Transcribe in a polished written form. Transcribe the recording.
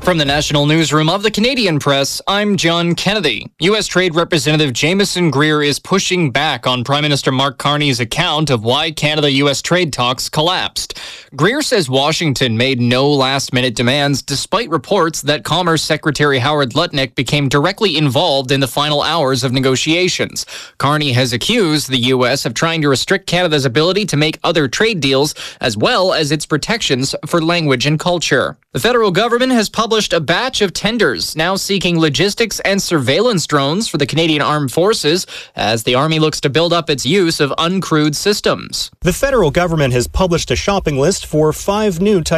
From the National Newsroom of the Canadian Press, I'm John Kennedy. U.S. Trade Representative Jamieson Greer is pushing back on Prime Minister Mark Carney's account of why Canada-U.S. trade talks collapsed. Greer says Washington made no last-minute demands despite reports that Commerce Secretary Howard Lutnick became directly involved in the final hours of negotiations. Carney has accused the U.S. of trying to restrict Canada's ability to make other trade deals, as well as its protections for language and culture. The federal government has published a batch of tenders now seeking logistics and surveillance drones for the Canadian Armed Forces as the Army looks to build up its use of uncrewed systems. The federal government has published a shopping list for 5 new types